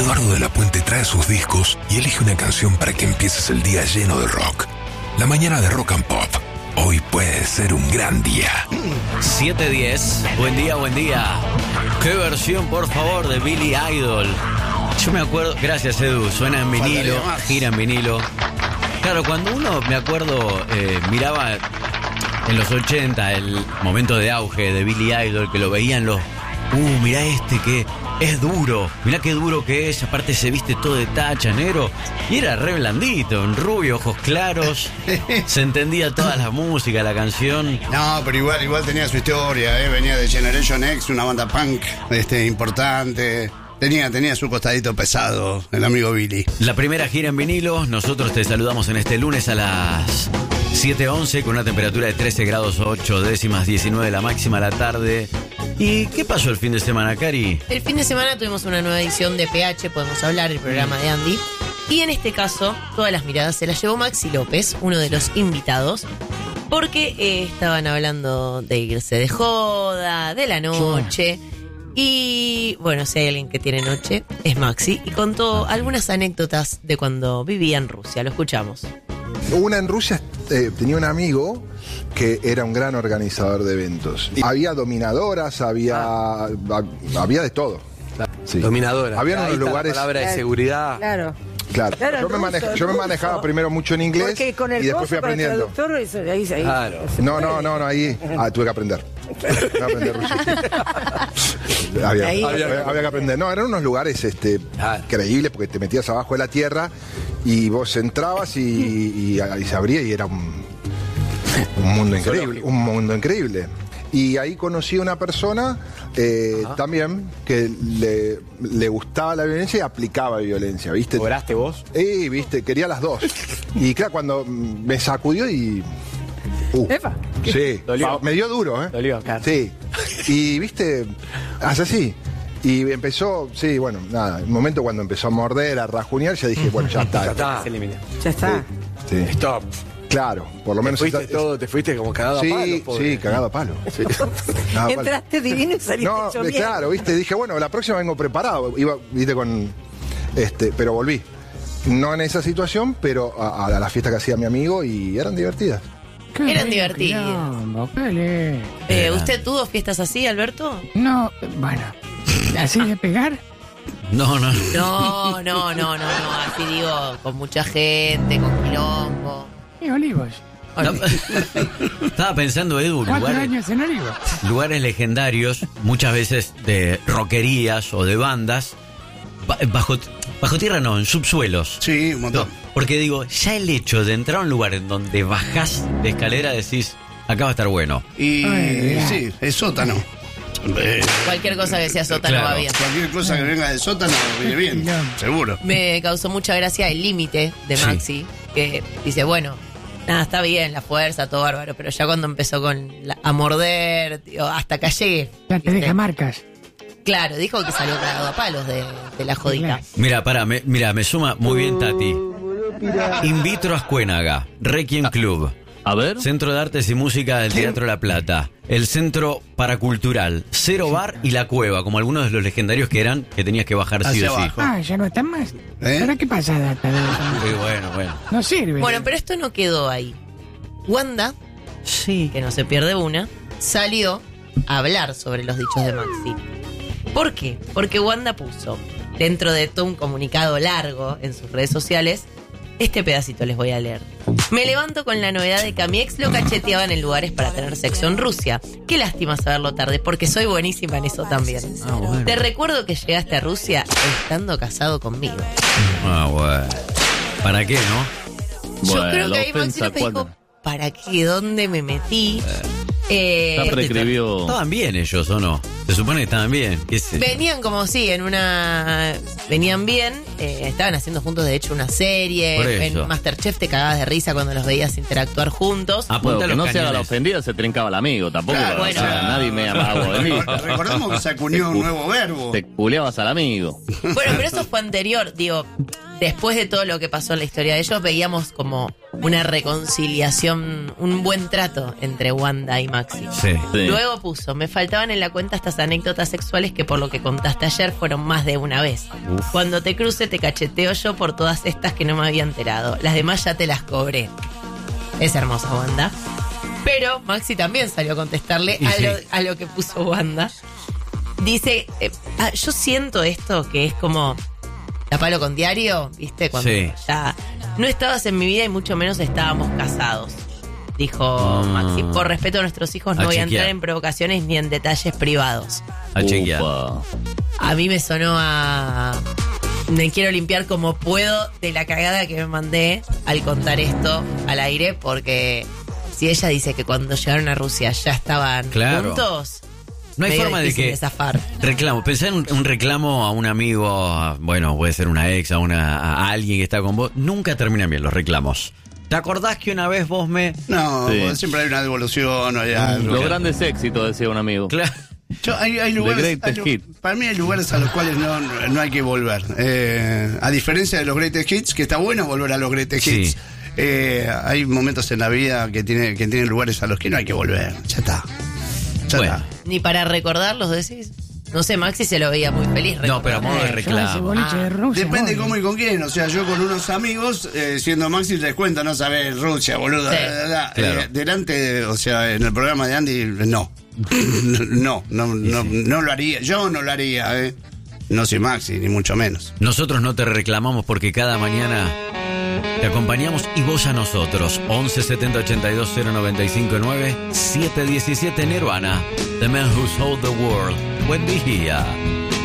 Eduardo de la Puente trae sus discos y elige una canción para que empieces el día lleno de rock. La mañana de Rock and Pop. Hoy puede ser un gran día. 7:10. Buen día, buen día. ¿Qué versión, por favor, de Billy Idol? Yo me acuerdo, gracias Edu, suena en vinilo, gira en vinilo. Claro, cuando uno, me acuerdo, miraba en los 80 el momento de auge de Billy Idol, que lo veían los... mirá que es duro, mirá qué duro que es, aparte se viste todo de tacha, negro, y era re blandito, en rubio, ojos claros, se entendía toda la música, la canción. No, pero igual tenía su historia, venía de Generation X, una banda punk importante. Tenía su costadito pesado, el amigo Billy. La primera gira en vinilo, nosotros te saludamos en este lunes a las 7:11 con una temperatura de 13 grados 8 décimas, 19 la máxima a la tarde. ¿Y qué pasó el fin de semana, Cari? El fin de semana tuvimos una nueva edición de PH, Podemos Hablar, el programa de Andy. Y en este caso, todas las miradas se las llevó Maxi López, uno de los invitados, porque estaban hablando de irse de joda, de la noche. Y bueno, si hay alguien que tiene noche, es Maxi. Y contó algunas anécdotas de cuando vivía en Rusia. Lo escuchamos. Una en Rusia tenía un amigo que era un gran organizador de eventos. Y había dominadoras, había de todo. Sí. Dominadoras. Había unos lugares... La palabra de seguridad. Claro. Claro, Yo me manejaba primero mucho en inglés y después fui aprendiendo. Con el traductor, ahí. Claro. No, ahí tuve que aprender. Había que aprender. No, eran unos lugares increíbles porque te metías abajo de la tierra y vos entrabas y se abría y era un mundo increíble. Un mundo increíble. Y ahí conocí a una persona también que le gustaba la violencia y aplicaba violencia, ¿viste? ¿Cobraste vos? Viste, quería las dos. Y claro, cuando me sacudió y... ¿Epa? Sí, me dio duro, Dolió, claro. Sí. Y, viste, hace así. Y empezó, el momento cuando empezó a morder, a rajunear, ya dije, bueno, ya está. Ya está. Se eliminó. Ya está. Sí. Stop. Claro, por lo menos... Te fuiste como cagado a palo. Sí, cagado a palo. Sí. Entraste divino y saliste hecho mierda. Claro, viste, dije, bueno, la próxima vengo preparado. Iba, viste, con... pero volví. No en esa situación, pero a la fiesta que hacía mi amigo y eran divertidas. Eran divertidas. ¿Usted tuvo fiestas así, Alberto? No, bueno, ¿así de pegar? No. No, así digo, con mucha gente, con quilombo. Y Olivos. No. Estaba pensando, Edu, 4 años en Olivos. Lugares legendarios, muchas veces de rockerías o de bandas, bajo tierra no, en subsuelos. Sí, un montón. No, porque digo, ya el hecho de entrar a un lugar en donde bajás de escalera decís, acá va a estar bueno. Y sí, es sótano. Cualquier cosa que sea sótano va bien. Cualquier cosa que venga de sótano viene bien, seguro. Me causó mucha gracia el límite de Maxi, que dice, bueno, nada, está bien, la fuerza, todo bárbaro, pero ya cuando empezó a morder, hasta acá llegué. Ya te deja marcas. Claro, dijo que salió cagado a palos de la jodita. Mira, me suma muy bien Tati. Invitro Ascuénaga, Requiem Club. A ver. Centro de Artes y Música del Teatro La Plata. El Centro Paracultural. Cero Bar y La Cueva, como algunos de los legendarios que tenías que bajar sí o sí. Ya no están más. ¿Pero qué pasa, Data? Bueno. No sirve. Bueno, pero esto no quedó ahí. Wanda, que no se pierde una, salió a hablar sobre los dichos de Maxi. ¿Por qué? Porque Wanda puso, dentro de todo un comunicado largo en sus redes sociales, este pedacito les voy a leer. Me levanto con la novedad de que a mi ex lo cacheteaban en lugares para tener sexo en Rusia. Qué lástima saberlo tarde, porque soy buenísima en eso también. Bueno. Te recuerdo que llegaste a Rusia estando casado conmigo. Bueno. ¿Para qué, no? Yo creo que ahí Maxi López dijo, ¿para qué? ¿Dónde me metí? Estaban bien ellos, ¿o no? Se supone que estaban bien. Venían como venían bien, estaban haciendo juntos de hecho una serie. En Masterchef te cagabas de risa cuando los veías interactuar juntos. Que no se haga la ofendida, se trencaba el amigo, tampoco. Bueno. Nadie me llamaba de mí. Recordemos que se acuñó un nuevo verbo. Te culeabas al amigo. Bueno, pero eso fue anterior, digo, después de todo lo que pasó en la historia de ellos, veíamos como una reconciliación, un buen trato entre Wanda y Maxi. Sí. Luego puso, me faltaban en la cuenta estas anécdotas sexuales que por lo que contaste ayer fueron más de una vez. Cuando te cruce te cacheteo yo por todas estas que no me había enterado. Las demás ya te las cobré. Es hermosa Wanda. Pero Maxi también salió a contestarle a lo que puso Wanda. Dice, yo siento esto que es como tapalo con diario, ¿viste? Cuando ya no estabas en mi vida y mucho menos estábamos casados, dijo Maxi. Por respeto a nuestros hijos no voy a entrar en provocaciones ni en detalles privados. A chequear. A mí me sonó a... Me quiero limpiar como puedo de la cagada que me mandé al contar esto al aire, porque si ella dice que cuando llegaron a Rusia ya estaban juntos... No hay forma de que reclamo. Pensá en un reclamo a un amigo, bueno, puede ser una ex, a alguien que está con vos. Nunca terminan bien los reclamos. ¿Te acordás que una vez vos me...? No, siempre hay una devolución. Hay algo. Los grandes éxitos, decía un amigo. Claro. Hay lugares, para mí hay lugares a los cuales no hay que volver. A diferencia de los greatest hits, que está bueno volver a los greatest hits. Hay momentos en la vida que tienen lugares a los que no hay que volver. Ya está. Bueno. Ni para recordarlos, decís. No sé, Maxi se lo veía muy feliz. No, pero a modo de reclamo. Depende cómo y con quién. O sea, yo con unos amigos, siendo Maxi, les cuento, no sabés, Rusia, boludo. Claro. Delante, o sea, en el programa de Andy, no lo haría. Yo no lo haría, No soy Maxi, ni mucho menos. Nosotros no te reclamamos porque cada mañana te acompañamos y vos a nosotros. 11 70 82 095 9 717 Nirvana, The Man Who Sold the World. Buen día.